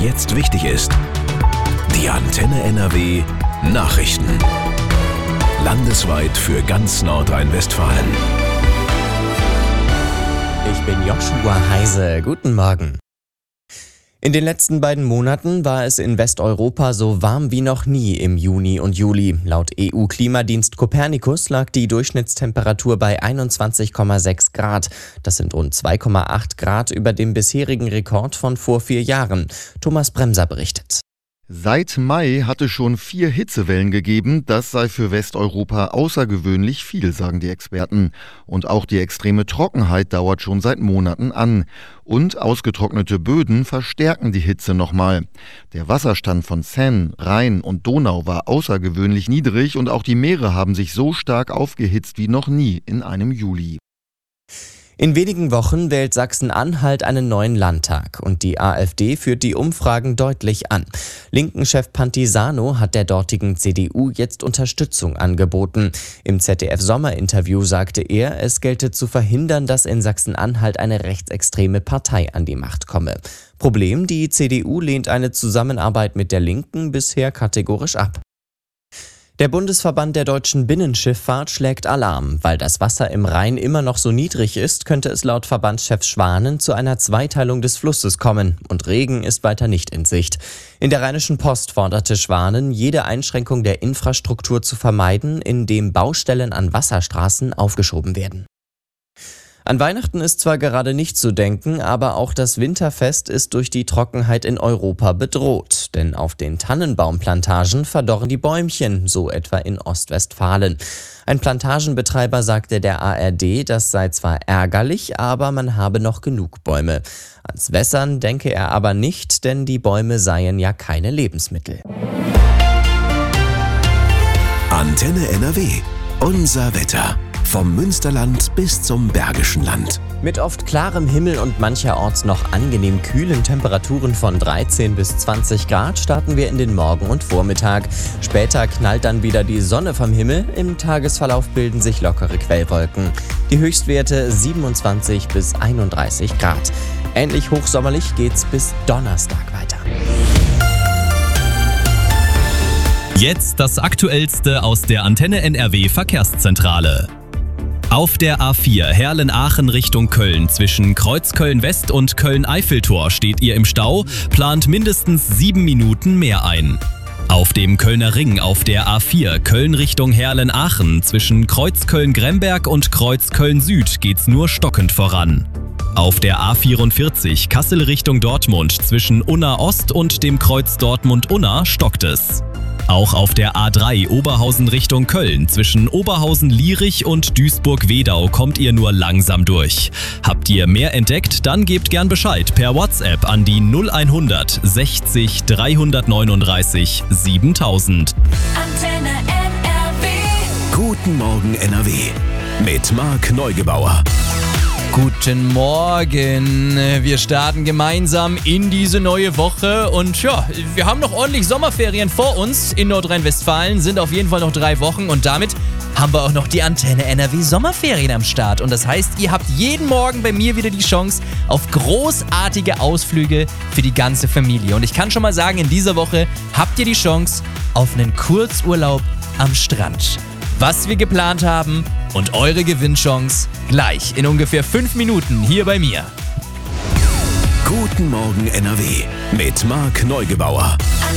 jetzt wichtig ist. Die Antenne NRW Nachrichten. Landesweit für ganz Nordrhein-Westfalen. Ich bin Joshua Heise. Guten Morgen. In den letzten beiden Monaten war es in Westeuropa so warm wie noch nie im Juni und Juli. Laut EU-Klimadienst Copernicus lag die Durchschnittstemperatur bei 21,6 Grad. Das sind rund 2,8 Grad über dem bisherigen Rekord von vor 4 Jahren. Thomas Bremser berichtet. Seit Mai hatte schon 4 Hitzewellen gegeben. Das sei für Westeuropa außergewöhnlich viel, sagen die Experten. Und auch die extreme Trockenheit dauert schon seit Monaten an. Und ausgetrocknete Böden verstärken die Hitze nochmal. Der Wasserstand von Seine, Rhein und Donau war außergewöhnlich niedrig und auch die Meere haben sich so stark aufgehitzt wie noch nie in einem Juli. In wenigen Wochen wählt Sachsen-Anhalt einen neuen Landtag und die AfD führt die Umfragen deutlich an. Linken-Chef Pantisano hat der dortigen CDU jetzt Unterstützung angeboten. Im ZDF-Sommerinterview sagte er, es gelte zu verhindern, dass in Sachsen-Anhalt eine rechtsextreme Partei an die Macht komme. Problem, die CDU lehnt eine Zusammenarbeit mit der Linken bisher kategorisch ab. Der Bundesverband der deutschen Binnenschifffahrt schlägt Alarm. Weil das Wasser im Rhein immer noch so niedrig ist, könnte es laut Verbandschef Schwanen zu einer Zweiteilung des Flusses kommen. Und Regen ist weiter nicht in Sicht. In der Rheinischen Post forderte Schwanen, jede Einschränkung der Infrastruktur zu vermeiden, indem Baustellen an Wasserstraßen aufgeschoben werden. An Weihnachten ist zwar gerade nicht zu denken, aber auch das Winterfest ist durch die Trockenheit in Europa bedroht. Denn auf den Tannenbaumplantagen verdorren die Bäumchen, so etwa in Ostwestfalen. Ein Plantagenbetreiber sagte der ARD, das sei zwar ärgerlich, aber man habe noch genug Bäume. Ans Wässern denke er aber nicht, denn die Bäume seien ja keine Lebensmittel. Antenne NRW. Unser Wetter. Vom Münsterland bis zum Bergischen Land. Mit oft klarem Himmel und mancherorts noch angenehm kühlen Temperaturen von 13 bis 20 Grad starten wir in den Morgen und Vormittag. Später knallt dann wieder die Sonne vom Himmel. Im Tagesverlauf bilden sich lockere Quellwolken. Die Höchstwerte 27 bis 31 Grad. Ähnlich hochsommerlich geht's bis Donnerstag weiter. Jetzt das Aktuellste aus der Antenne NRW Verkehrszentrale. Auf der A4 Herlen-Aachen Richtung Köln zwischen Kreuzköln-West und Köln-Eiffeltor steht ihr im Stau, plant mindestens 7 Minuten mehr ein. Auf dem Kölner Ring auf der A4 Köln Richtung Herlen-Aachen zwischen Kreuzköln-Gremberg und Kreuzköln-Süd geht's nur stockend voran. Auf der A44 Kassel Richtung Dortmund zwischen Unna Ost und dem Kreuz Dortmund-Unna stockt es. Auch auf der A3 Oberhausen Richtung Köln zwischen Oberhausen-Lierich und Duisburg-Wedau kommt ihr nur langsam durch. Habt ihr mehr entdeckt, dann gebt gern Bescheid per WhatsApp an die 0100 60 339 7000. Antenne NRW. Guten Morgen NRW. Mit Marc Neugebauer. Guten Morgen. Wir starten gemeinsam in diese neue Woche und ja, wir haben noch ordentlich Sommerferien vor uns in Nordrhein-Westfalen, sind auf jeden Fall noch 3 Wochen und damit haben wir auch noch die Antenne NRW Sommerferien am Start. Und das heißt, ihr habt jeden Morgen bei mir wieder die Chance auf großartige Ausflüge für die ganze Familie. Und ich kann schon mal sagen, in dieser Woche habt ihr die Chance auf einen Kurzurlaub am Strand. Was wir geplant haben und eure Gewinnchance gleich in ungefähr 5 Minuten hier bei mir. Guten Morgen NRW mit Marc Neugebauer.